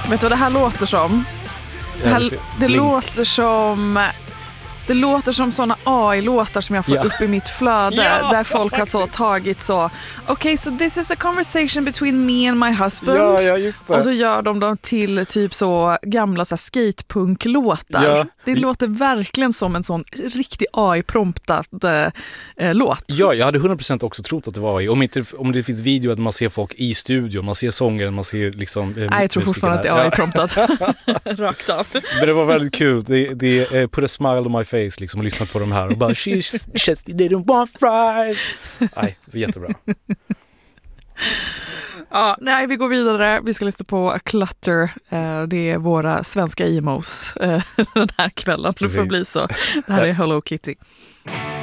Vet du vad det här låter som? Det låter som såna AI-låtar som jag får upp i mitt flöde där folk har så tagit så okay, so this is a conversation between me and my husband. Ja, just det. Och så gör de dem till typ så gamla så här skatepunk-låtar. Ja. Det låter verkligen som en sån riktig AI-promptad låt. Ja, jag hade 100% också trott att det var AI. Om det finns video att man ser folk i studion, man ser sångaren, man ser liksom nej, jag tror fortfarande att det är AI-promptat. Rakt av. Men det var väldigt kul. Det put a smile on my face liksom, och lyssna på de här och bara she didn't want fries. Nej, det var jättebra. Ja, nej, vi går vidare. Vi ska lyssna på Clutter. Det är våra svenska emos den här kvällen. Det får bli så. Det här är Hello Kitty.